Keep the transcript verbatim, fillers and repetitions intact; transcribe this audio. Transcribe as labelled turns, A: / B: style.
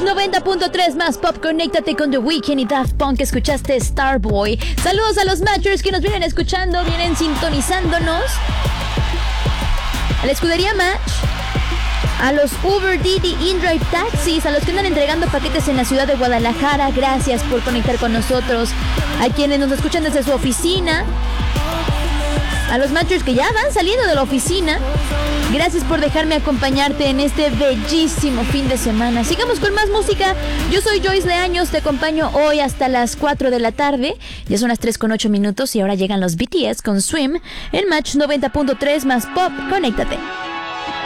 A: noventa punto tres más pop, conéctate con The Weeknd y Daft Punk. Escuchaste Starboy. Saludos a los Matchers que nos vienen escuchando, vienen sintonizándonos. A la escudería Match, a los Uber, Didi, InDrive Taxis, a los que andan entregando paquetes en la ciudad de Guadalajara, gracias por conectar con nosotros. A quienes nos escuchan desde su oficina, a los Matchers que ya van saliendo de la oficina, gracias por dejarme acompañarte en este bellísimo fin de semana. Sigamos con más música. Yo soy Joyce Leaños, te acompaño hoy hasta las cuatro de la tarde. Ya son las tres con ocho minutos y ahora llegan los B T S con Swim en Match noventa punto tres más pop. Conéctate.